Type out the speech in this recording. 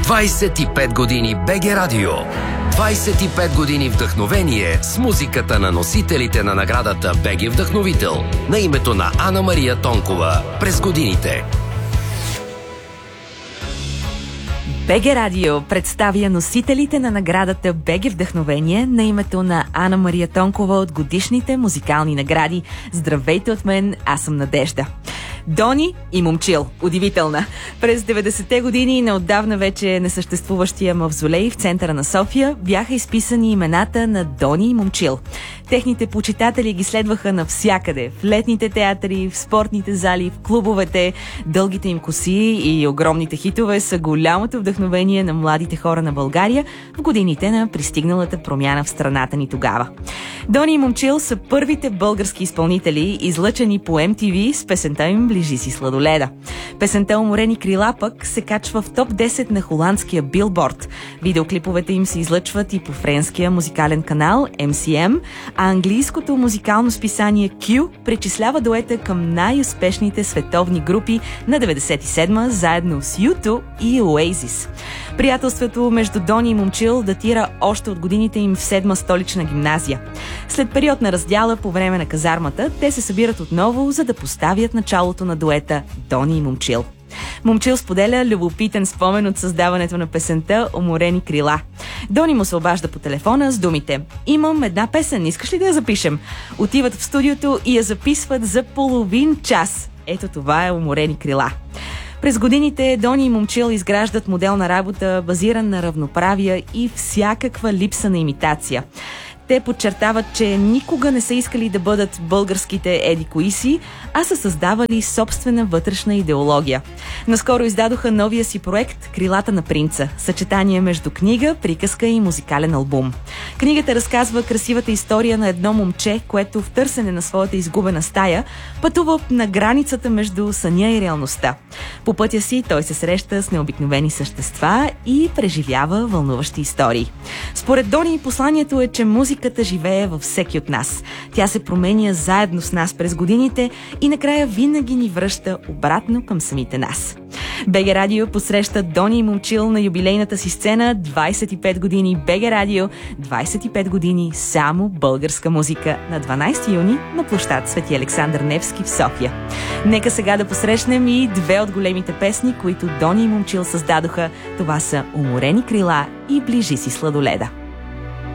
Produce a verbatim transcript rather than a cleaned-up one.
двайсет и пет години БГ Радио. двайсет и пет години вдъхновение с музиката на носителите на наградата БГ Вдъхновител на името на Ана Мария Тонкова през годините. БГ Радио представя носителите на наградата БГ Вдъхновение на името на Ана Мария Тонкова от годишните музикални награди. Здравейте от мен, аз съм Надежда. Дони и Момчил. Удивителна. През деветдесетте години на отдавна вече несъществуващия мавзолей в центъра на София бяха изписани имената на Дони и Момчил. Техните почитатели ги следваха навсякъде. В летните театри, в спортните зали, в клубовете. Дългите им коси и огромните хитове са голямото вдъхновение на младите хора на България в годините на пристигналата промяна в страната ни тогава. Дони и Момчил са първите български изпълнители, излъчени по Ем Ти Ви с песента им "Ближи си сладоледа". Песента "Уморени крила" пък се качва в топ десет на холандския Билборд. Видеоклиповете им се излъчват и по френския музикален канал Ем Си Ем, а английското музикално списание Q причислява дуета към най-успешните световни групи на деветдесет и седма, заедно с Ю Ту и Оазис. Приятелството между Дони и Момчил датира още от годините им в седма столична гимназия. След период на раздяла по време на казармата, те се събират отново, за да поставят началото на дуета Дони и Момчил. Момчил споделя любопитен спомен от създаването на песента "Уморени крила". Дони му се обажда по телефона с думите: "Имам една песен, искаш ли да я запишем?" Отиват в студиото и я записват за половин час. Ето това е "Уморени крила". През годините Дони и Момчил изграждат модел на работа, базиран на равноправие и всякаква липса на имитация. Те подчертават, че никога не са искали да бъдат българските еди кои си, а са създавали собствена вътрешна идеология. Наскоро издадоха новия си проект "Крилата на принца", съчетание между книга, приказка и музикален албум. Книгата разказва красивата история на едно момче, което в търсене на своята изгубена стая пътува на границата между съня и реалността. По пътя си той се среща с необикновени същества и преживява вълнуващи истории. Според Дони посланието е, че музиката Музиката живее във всеки от нас. Тя се променя заедно с нас през годините и накрая винаги ни връща обратно към самите нас. БГ Радио посреща Дони и Момчил на юбилейната си сцена двайсет и пет години БГ Радио, двайсет и пет години само българска музика на дванайсети юни на площад Свети Александър Невски в София. Нека сега да посрещнем и две от големите песни, които Дони и Момчил създадоха. Това са "Уморени крила" и "Ближи си сладоледа".